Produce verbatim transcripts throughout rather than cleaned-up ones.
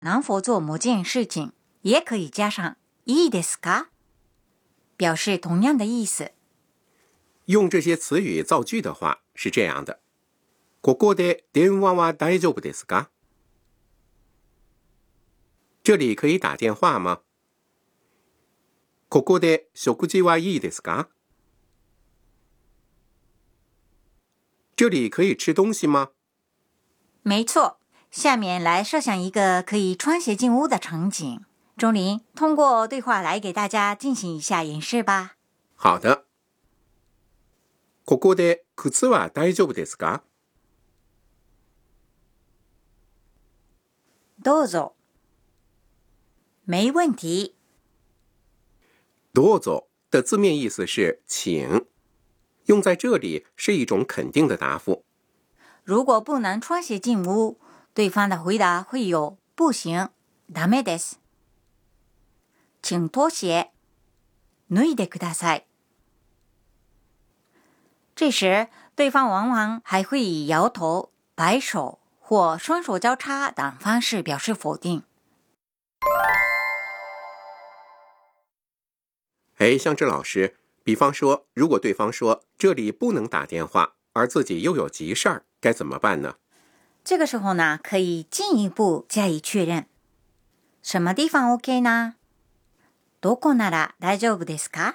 能否做某件事情，也可以加上いいですか，表示同样的意思。 用这些词语造句的话是这样的：ここで電話は大丈夫ですか？这里可以打电话吗？ここで食事はいいですか？这里可以吃东西吗？ 没错，下面来设想一个可以穿鞋进屋的场景。钟林，通过对话来给大家进行一下演示吧。 好的。ここで靴は大丈夫ですか？ どうぞ。没问题。 どうぞ的字面意思是请，用在这里是一种肯定的答复。 如果不能穿鞋进屋，对方的回答会有不行、ダメです。请脱鞋、脱いでください。这时，对方往往还会以摇头、摆手或双手交叉等方式表示否定。 哎，向志老师，比方说，如果对方说这里不能打电话，而自己又有急事儿，该怎么办呢？ 这个时候呢，可以进一步加以确认。什么地方 OK 呢？どこなら大丈夫ですか？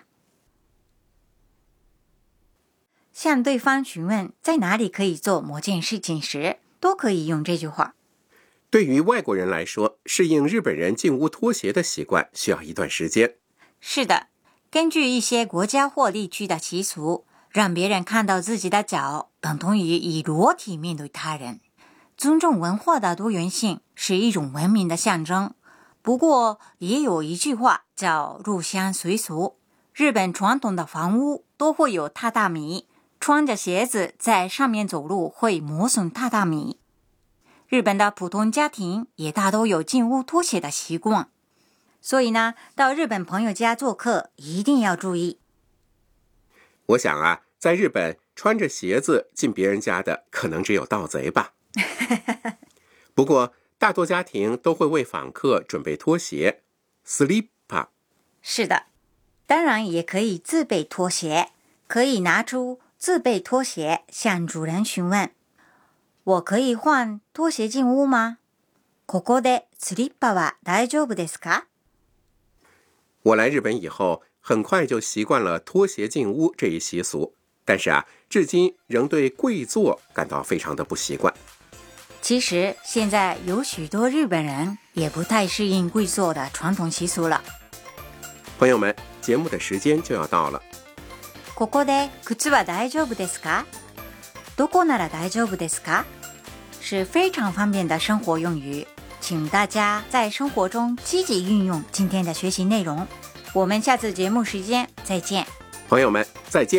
向对方询问在哪里可以做某件事情时，都可以用这句话。 对于外国人来说，适应日本人进屋脱鞋的习惯需要一段时间。 是的，根据一些国家或地区的习俗，让别人看到自己的脚等同于以裸体面对他人。尊重文化的多元性是一种文明的象征。不过也有一句话叫入乡随俗，日本传统的房屋都会有榻榻米，穿着鞋子在上面走路会磨损榻榻米。日本的普通家庭也大都有进屋脱鞋的习惯，所以呢，到日本朋友家做客一定要注意。 我想啊，在日本穿着鞋子进别人家的可能只有盗贼吧。不过大多家庭都会为访客准备拖鞋 slipper。 是的，当然也可以自备拖鞋，可以拿出自备拖鞋向主人询问，我可以换拖鞋进屋吗？ここでスリッパは大丈夫ですか？ 我来日本以后很快就习惯了拖鞋进屋这一习俗，但是啊，至今仍对跪坐感到非常的不习惯。 其实现在有许多日本人也不太适应跪坐的传统习俗了。 朋友们，节目的时间就要到了。 ここで靴は大丈夫ですか？どこなら大丈夫ですか？是非常方便的生活用语，请大家在生活中积极运用今天的学习内容。我们下次节目时间再见。 朋友们，再见。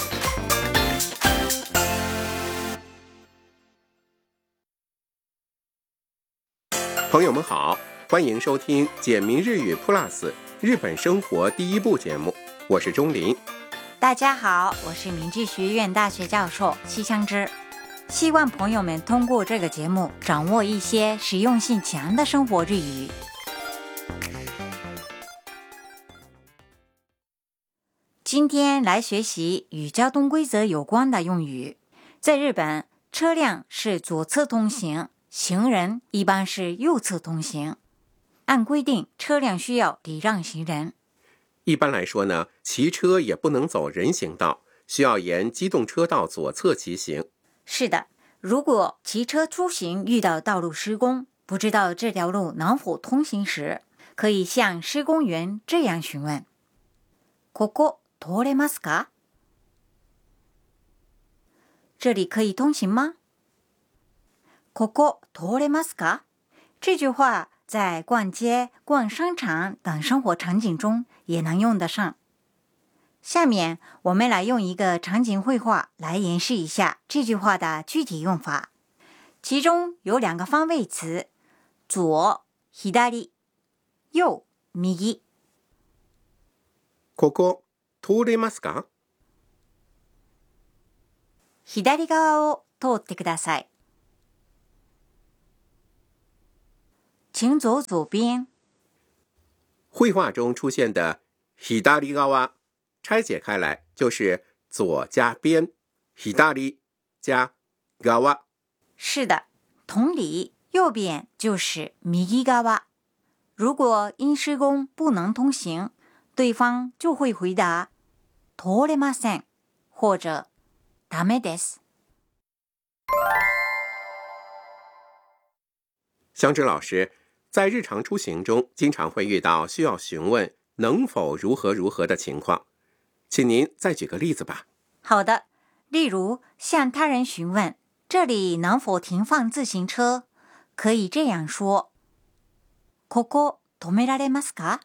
朋友们好，欢迎收听简明日语 Plus 日本生活第一部节目，我是钟林。 大家好，我是明治学院大学教授西香织。希望朋友们通过这个节目掌握一些实用性强的生活日语。今天来学习与交通规则有关的用语。在日本，车辆是左侧通行，行人一般是右侧通行。按规定，车辆需要礼让行人。 一般来说呢，骑车也不能走人行道，需要沿机动车道左侧骑行。 是的，如果骑车出行遇到道路施工，不知道这条路能否通行时，可以向施工员这样询问：ここ通れますか？这里可以通行吗？ここ通れますか？这句话在逛街、逛商场等生活场景中也能用得上。下面我们来用一个场景绘画来演示一下这句话的具体用法。其中有两个方位词，左、左、右、右。 ここ通れますか？ 左側を通ってください。 请走左边。 绘画中出现的左側拆解开来就是左加边，左加側。 是的，同理，右边就是右側。如果因施工不能通行，对方就会回答通れません或者ダメです。 香芝老师，在日常出行中经常会遇到需要询问能否如何如何的情况，请您再举个例子吧。 好的，例如向他人询问这里能否停放自行车，可以这样说：ここ止められますか？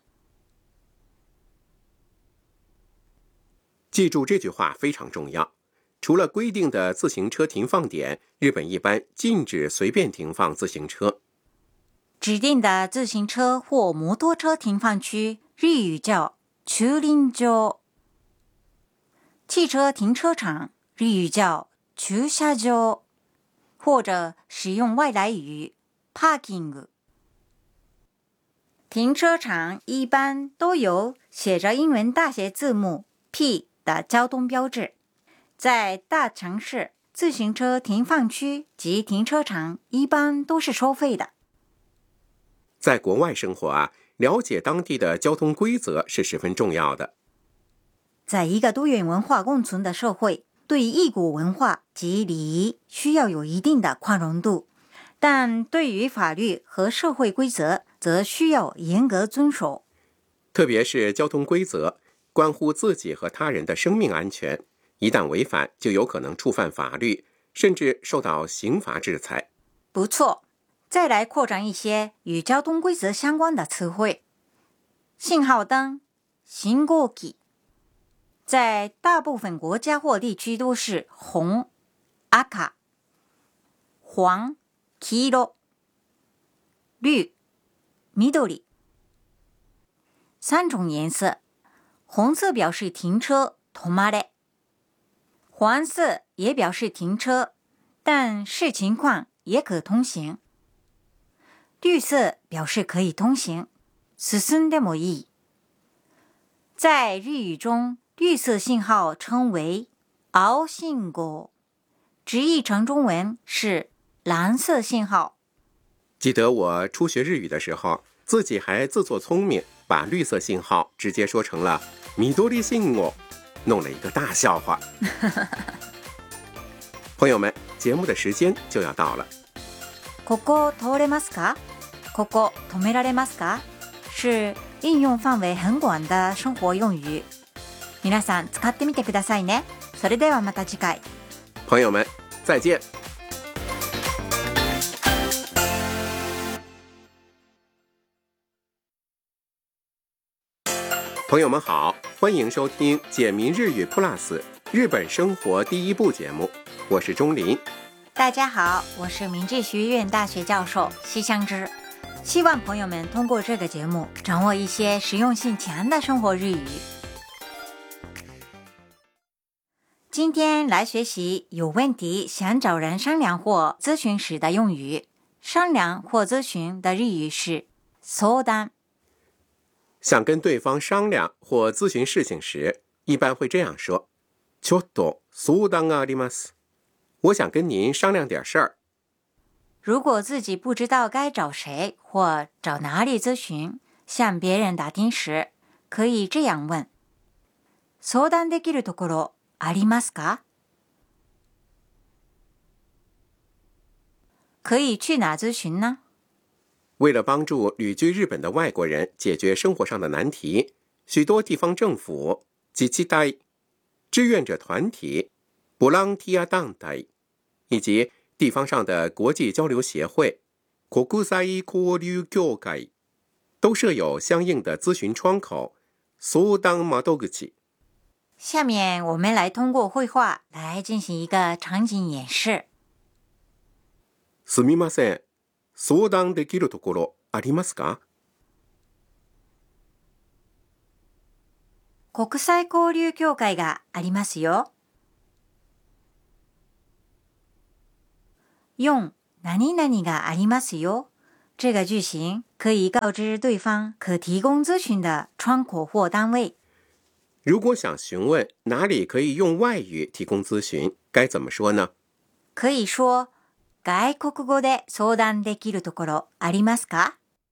记住这句话非常重要。除了规定的自行车停放点，日本一般禁止随便停放自行车。 指定的自行车或摩托车停放区，日语叫駐輪場。汽车停车场，日语叫駐車場，或者使用外来语パーキング。停车场一般都有写着英文大写字母 P 的交通标志。在大城市，自行车停放区及停车场一般都是收费的。 在国外生活啊，了解当地的交通规则是十分重要的。 在一个多元文化共存的社会，对异国文化及礼仪需要有一定的宽容度，但对于法律和社会规则则需要严格遵守。 特别是交通规则，关乎自己和他人的生命安全，一旦违反就有可能触犯法律，甚至受到刑罚制裁。 不错，再来扩展一些与交通规则相关的词汇。信号灯、信号機，在大部分国家或地区都是红、赤、黄、黄色、绿、緑。三种颜色，红色表示停车，止まれ。黄色也表示停车，但视情况也可通行。绿色表示可以通行，進んでもいい。在日语中，绿色信号称为青信号，直译成中文是蓝色信号。 记得我初学日语的时候，自己还自作聪明，把绿色信号直接说成了緑信号，弄了一个大笑话。朋友们，节目的时间就要到了。 ここ通れますか？ここ止められますか？是应用范围很广的生活用语。皆さん使ってみてくださいね。それではまた次回。 朋友们，再见。朋友们好，欢迎收听简明日语 Plus 日本生活第一部节目，我是钟林。 大家好，我是明治学院大学教授西香织。希望朋友们通过这个节目掌握一些实用性强的生活日语。今天来学习有问题想找人商量或咨询时的用语。商量或咨询的日语是相談。 想跟对方商量或咨询事情时，一般会这样说：ちょっと相談があります。我想跟您商量点事儿。 如果自己不知道该找谁或找哪里咨询，向别人打听时，可以这样问：相談できるところありますか？可以去哪咨询呢？ 为了帮助旅居日本的外国人解决生活上的难题，许多地方政府、自治体、志愿者团体、ボランティア団体以及地方上的国际交流协会、国際交流協会都设有相应的咨询窗口、相談窓口。 下面我们来通过绘画来进行一个场景演示。 すみません。相談できるところありますか？ 国際交流協会がありますよ。よん、何々がありますよ。 这个句型可以告知对方可提供咨询的窗口或单位。 如果想询问哪里可以用外语提供咨询，该怎么说呢？ 可以说外国語で相談できるところありますか？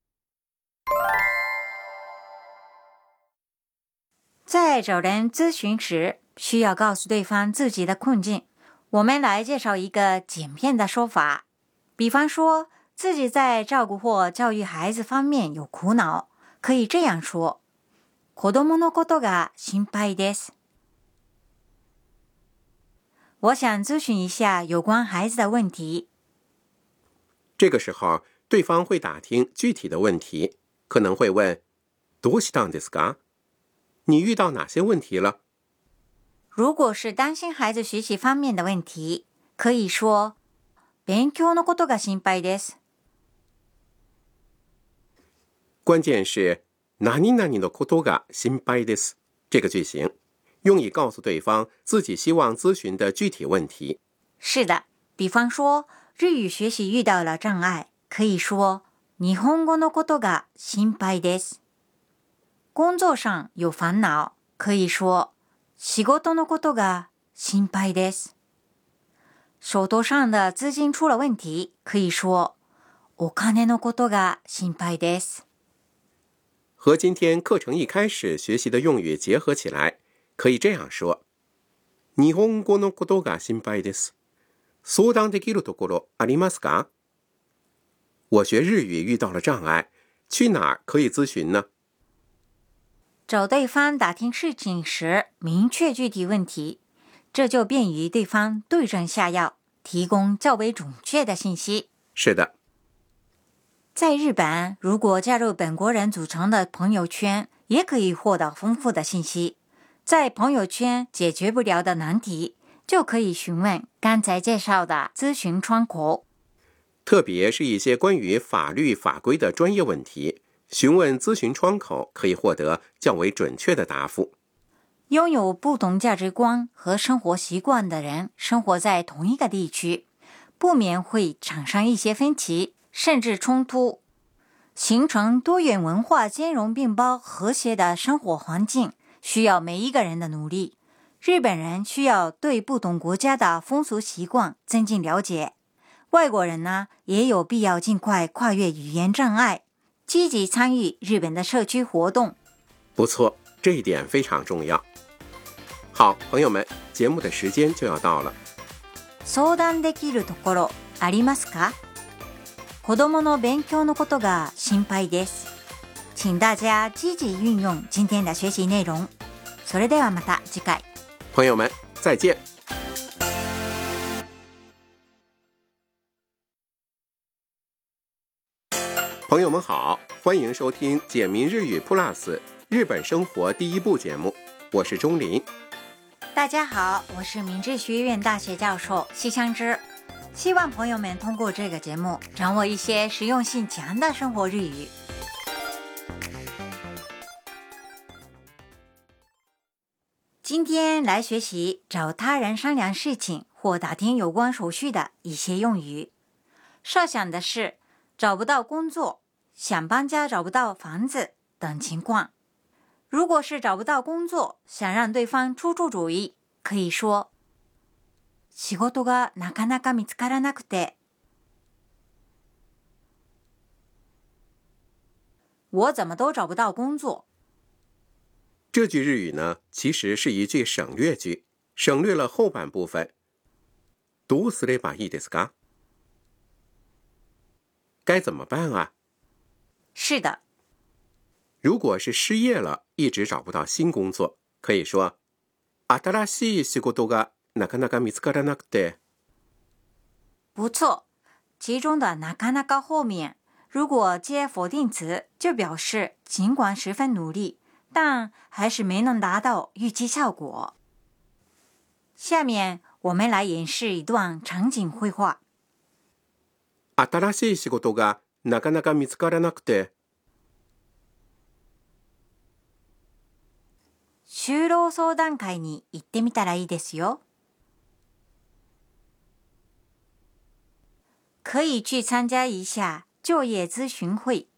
在找人咨询时，需要告诉对方自己的困境。我们来介绍一个简便的说法，比方说自己在照顾或教育孩子方面有苦恼，可以这样说：子供のことが心配です。我想咨询一下有关孩子的问题。 这个时候，对方会打听具体的问题，可能会问どうしたんですか？你遇到哪些问题了？ 如果是担心孩子学习方面的问题，可以说勉強のことが心配です。 关键是何々のことが心配です这个句型，用以告诉对方自己希望咨询的具体问题。 是的，比方说日语学习遇到了障碍，可以说日本語のことが心配です。工作上有烦恼，可以说仕事のことが心配です。手头上的资金出了问题，可以说お金のことが心配です。 和今天课程一开始学习的用语结合起来，可以这样说：日本語のことが心配です。相談できるところありますか？我学日语遇到了障碍，去哪儿可以咨询呢？ 找对方打听事情时，明确具体问题，这就便于对方对症下药，提供较为准确的信息。 是的。 在日本，如果加入本国人组成的朋友圈，也可以获得丰富的信息。在朋友圈解决不了的难题，就可以询问刚才介绍的咨询窗口。 特别是一些关于法律法规的专业问题，询问咨询窗口可以获得较为准确的答复。 拥有不同价值观和生活习惯的人生活在同一个地区，不免会产生一些分歧，甚至冲突。形成多元文化兼容并包和谐的生活环境，需要每一个人的努力。日本人需要对不同国家的风俗习惯增进了解，外国人呢，也有必要尽快跨越语言障碍，积极参与日本的社区活动。 不错，这一点非常重要。好，朋友们，节目的时间就要到了。 相談できるところありますか？子供の勉強のことが心配です。请大家积极运用今天的学习内容。それではまた次回。 朋友们，再见。朋友们好，欢迎收听简明日语 Plus 日本生活第一部节目，我是钟林。 大家好，我是明治学院大学教授西香织。希望朋友们通过这个节目掌握一些实用性强的生活日语。今天来学习找他人商量事情或打听有关手续的一些用语。设想的是找不到工作、想搬家找不到房子等情况。如果是找不到工作，想让对方出出主意，可以说仕事がなかなか見つからなくて。我怎么都找不到工作。 这句日语呢，其实是一句省略句，省略了后半部分。どうすればいいですか？该怎么办啊？ 是的。 如果是失业了，一直找不到新工作，可以说新しい仕事がなかなか見つからなくて。 不错，其中的なかなか后面如果接否定词，就表示尽管十分努力，但还是没能达到预期效果。下面我们来演示一段场景绘画。 新しい仕事がなかなか見つからなくて。 就労相談会に行ってみたらいいですよ。可以去参加一下就业咨询会